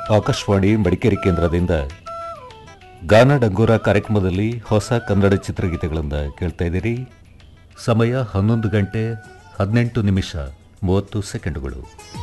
ಆಕಾಶವಾಣಿ ಮಡಿಕೇರಿ ಕೇಂದ್ರದಿಂದ ಗಾನ ಡಂಗೂರ ಕಾರ್ಯಕ್ರಮದಲ್ಲಿ ಹೊಸ ಕನ್ನಡ ಚಿತ್ರಗೀತೆಗಳನ್ನು ಕೇಳ್ತಾ ಇದ್ದೀರಿ. ಸಮಯ 11 ಗಂಟೆ 18 ನಿಮಿಷ 30 ಸೆಕೆಂಡುಗಳು.